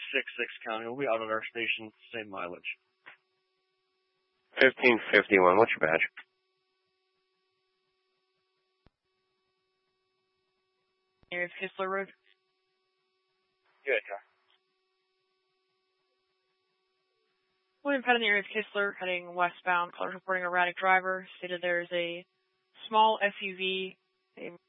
County. We'll be out at our station, same mileage. 1551. What's your badge? Area of Kistler Road. Good, car. William Penn in the area of Kistler, heading westbound. Callers reporting a erratic driver. Stated there's a small SUV, a